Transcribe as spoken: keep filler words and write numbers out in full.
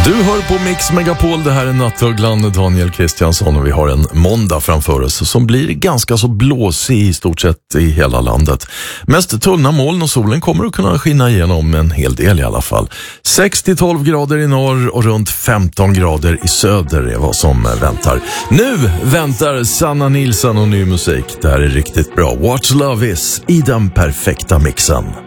Du hör på Mix Megapol, det här är Nattugglan, Daniel Kristiansson, och vi har en måndag framför oss som blir ganska så blåsig i stort sett i hela landet. Mest tunna moln och solen kommer att kunna skina igenom en hel del i alla fall. sex till tolv grader i norr och runt femton grader i söder är vad som väntar. Nu väntar Sanna Nilsson och ny musik. Det här är riktigt bra. What Love Is i den perfekta mixen.